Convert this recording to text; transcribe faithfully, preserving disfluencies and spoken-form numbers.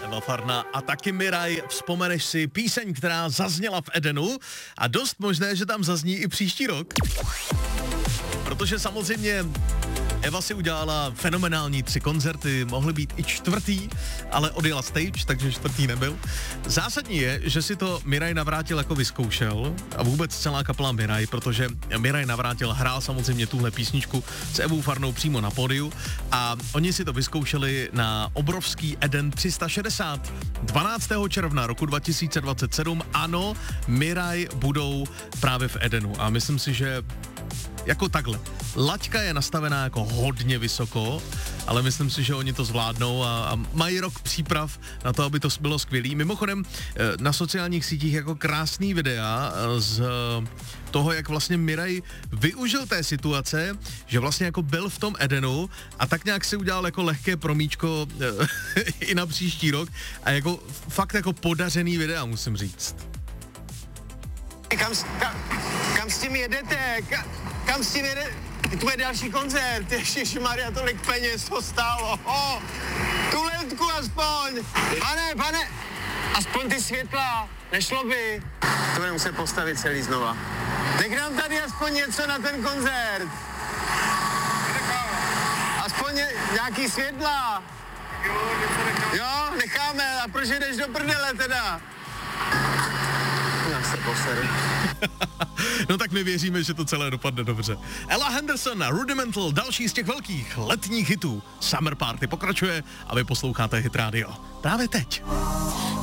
Eva Farna a taky Miraj. Vzpomeneš si píseň, která zazněla v Edenu a dost možné, že tam zazní i příští rok. Protože samozřejmě Eva si udělala fenomenální tři koncerty, mohly být i čtvrtý, ale odjela stage, takže čtvrtý nebyl. Zásadní je, že si to Miraj Navrátil jako vyzkoušel a vůbec celá kapela Miraj, protože Miraj Navrátil hrál samozřejmě tuhle písničku s Evou Farnou přímo na pódiu a oni si to vyzkoušeli na obrovský Eden tři sta šedesát. dvanáctého června roku dva tisíce dvacet sedm, ano, Miraj budou právě v Edenu a myslím si, že jako takhle. Laťka je nastavená jako hodně vysoko, ale myslím si, že oni to zvládnou a, a mají rok příprav na to, aby to bylo skvělý. Mimochodem, na sociálních sítích jako krásný videa z toho, jak vlastně Miraj využil té situace, že vlastně jako byl v tom Edenu a tak nějak si udělal jako lehké promíčko i na příští rok a jako fakt jako podařený videa, musím říct. Kam, kam, kam s tím jedete? Kam, kam s tím jedete? To je další koncert. Ježišmarja, tolik peněz to stálo. Oh, tu lentku aspoň. Pane, pane, aspoň ty světla. Nešlo by. To budeme muset postavit celý znova. Nech nám tady aspoň něco na ten koncert. Aspoň ně, nějaký světla. Jo, necháme. A proč jdeš do prdele teda? Já se poseru. No tak my věříme, že to celé dopadne dobře. Ella Henderson, Rudimental, další z těch velkých letních hitů. Summer Party pokračuje a vy posloucháte Hit Radio. Právě teď.